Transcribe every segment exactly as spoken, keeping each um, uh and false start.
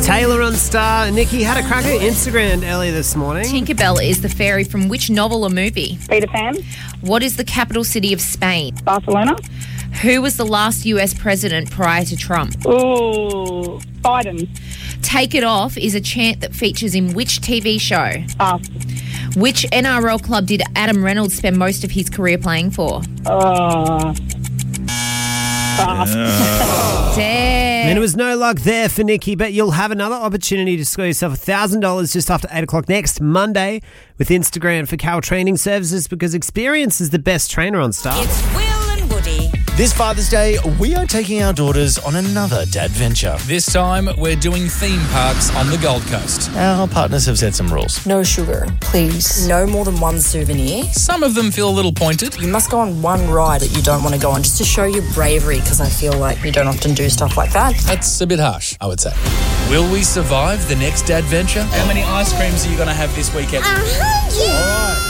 Taylor on Star. Nikki had a crack at Instagram earlier this morning. Tinkerbell is the fairy from which novel or movie? Peter Pan. What is the capital city of Spain? Barcelona. Who was the last U S president prior to Trump? Ooh, Biden. Take It Off is a chant that features in which T V show? Pass. Which N R L club did Adam Reynolds spend most of his career playing for? Uh, pass. Damn. And it was no luck there for Nikki, but you'll have another opportunity to score yourself one thousand dollars just after eight o'clock next Monday with Instagram for Cal Training Services, because experience is the best trainer on Star. It's Will and Woody. This Father's Day, we are taking our daughters on another dad venture. This time, we're doing theme parks on the Gold Coast. Our partners have set some rules. No sugar, please. No more than one souvenir. Some of them feel a little pointed. You must go on one ride that you don't want to go on just to show your bravery, because I feel like you don't often do stuff like that. That's a bit harsh, I would say. Will we survive the next adventure? How many ice creams are you going to have this weekend? A hundred.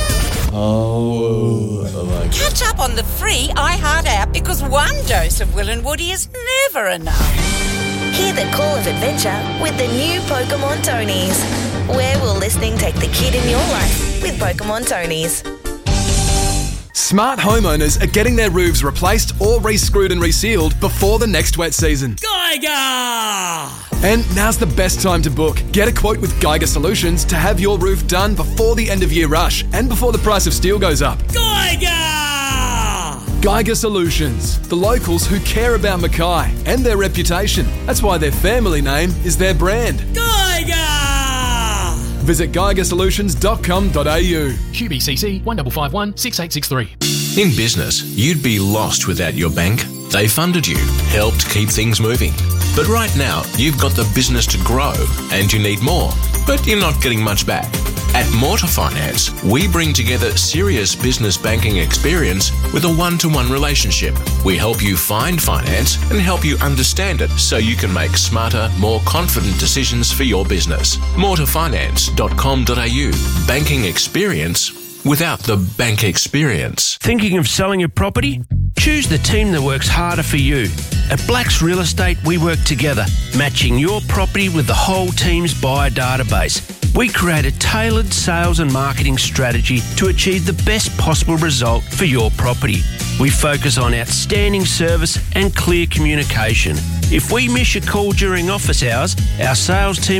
Oh, I like Catch up on the free iHeart app, because one dose of Will and Woody is never enough. Hear the call of adventure with the new Pokemon Tonys. Where will listening take the kid in your life with Pokemon Tonys? Smart homeowners are getting their roofs replaced or re-screwed and resealed before the next wet season. Geiger! And now's the best time to book. Get a quote with Geiger Solutions to have your roof done before the end of year rush and before the price of steel goes up. Geiger! Geiger Solutions, the locals who care about Mackay and their reputation. That's why their family name is their brand. Geiger! Visit geiger solutions dot com dot a u. Q B C C one five five one six eight six three. In business, you'd be lost without your bank. They funded you, helped keep things moving. But right now, you've got the business to grow and you need more, but you're not getting much back. At Mortar Finance, we bring together serious business banking experience with a one-to-one relationship. We help you find finance and help you understand it so you can make smarter, more confident decisions for your business. mortar finance dot com dot a u. Banking experience without the bank experience. Thinking of selling your property? Choose the team that works harder for you. At Blacks Real Estate, we work together, matching your property with the whole team's buyer database. We create a tailored sales and marketing strategy to achieve the best possible result for your property. We focus on outstanding service and clear communication. If we miss your call during office hours, our sales team